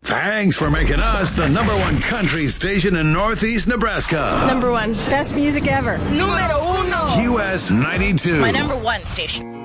Thanks for making us the #1 country station in Northeast Nebraska. #1. Best music ever. Número uno. US 92. My #1 station.